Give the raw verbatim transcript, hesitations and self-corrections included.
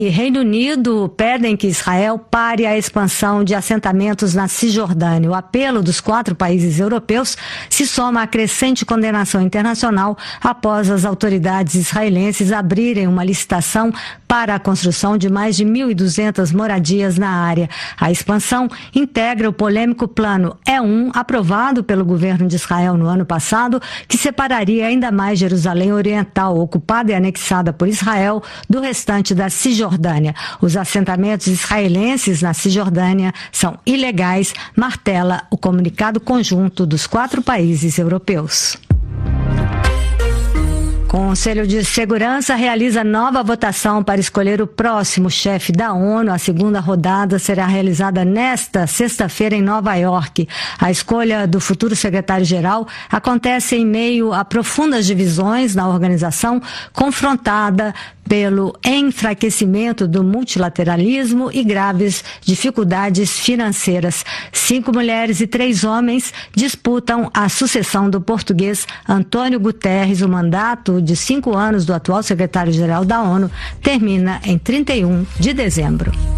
E Reino Unido pedem que Israel pare a expansão de assentamentos na Cisjordânia. O apelo dos quatro países europeus se soma à crescente condenação internacional após as autoridades israelenses abrirem uma licitação para a construção de mais de mil e duzentas moradias na área. A expansão integra o polêmico plano E um, aprovado pelo governo de Israel no ano passado, que separaria ainda mais Jerusalém Oriental, ocupada e anexada por Israel, do restante da Cisjordânia. Os assentamentos israelenses na Cisjordânia são ilegais, martela o comunicado conjunto dos quatro países europeus. O Conselho de Segurança realiza nova votação para escolher o próximo chefe da ONU. A segunda rodada será realizada nesta sexta-feira em Nova York. A escolha do futuro secretário-geral acontece em meio a profundas divisões na organização, confrontada pelo enfraquecimento do multilateralismo e graves dificuldades financeiras. Cinco mulheres e três homens disputam a sucessão do português Antônio Guterres. O mandato de cinco anos do atual secretário-geral da ONU termina em trinta e um de dezembro.